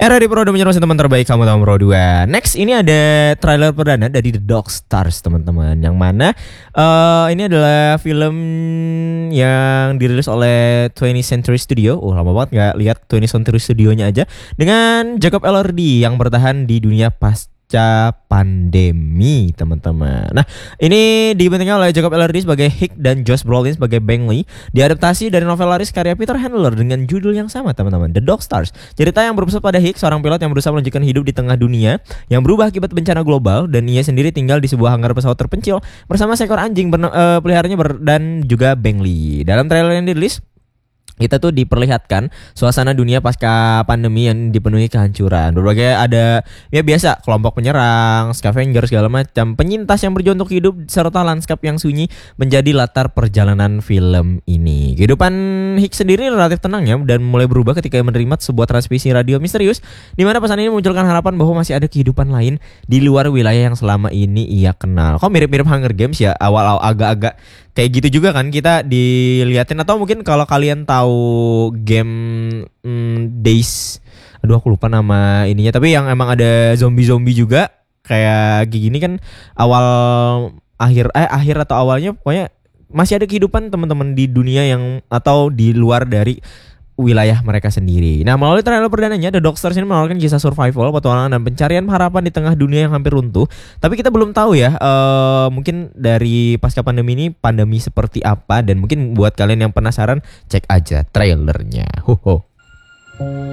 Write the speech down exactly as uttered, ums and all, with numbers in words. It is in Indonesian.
Era di Pro udah menyerupai teman terbaik kamu tahu Pro dua. Next ini ada trailer perdana dari The Dog Stars teman-teman. Yang mana uh, ini adalah film yang dirilis oleh twentieth Century Studio. Oh lama banget nggak lihat twentieth Century Studionya aja. Dengan Jacob Elordi yang bertahan di dunia pasca pandemi teman-teman. Nah ini dibentukkan oleh Jacob Elordi sebagai Hick dan Josh Brolin sebagai Bingley. Diadaptasi dari novel laris karya Peter Handler dengan judul yang sama teman-teman, The Dog Stars. Cerita yang berpusat pada Hick, seorang pilot yang berusaha melanjutkan hidup di tengah dunia yang berubah akibat bencana global, dan ia sendiri tinggal di sebuah hanggar pesawat terpencil bersama seekor anjing uh, peliharanya ber- dan juga Bingley. Dalam trailer yang dirilis, kita tuh diperlihatkan suasana dunia pasca pandemi yang dipenuhi kehancuran. Berbagai ada ya biasa kelompok penyerang, scavenger segala macam, penyintas yang berjuang untuk hidup serta lanskap yang sunyi menjadi latar perjalanan film ini. Kehidupan Hick sendiri relatif tenang ya, dan mulai berubah ketika menerima sebuah transmisi radio misterius di mana pesan ini memunculkan harapan bahwa masih ada kehidupan lain di luar wilayah yang selama ini ia kenal. Kok mirip-mirip Hunger Games ya, awal-awal agak-agak kayak gitu juga kan kita diliatin. Atau mungkin kalau kalian tahu game mm, Days, aduh aku lupa nama ininya, tapi yang emang ada zombie-zombie juga kayak gini kan, awal akhir eh akhir atau awalnya pokoknya masih ada kehidupan teman-teman di dunia yang atau di luar dari wilayah mereka sendiri. Nah, melalui trailer perdananya, The Dog Stars ini menawarkan kisah survival, petualangan dan pencarian harapan di tengah dunia yang hampir runtuh. Tapi kita belum tahu ya, uh, mungkin dari pasca pandemi ini pandemi seperti apa, dan mungkin buat kalian yang penasaran cek aja trailernya. Ho ho.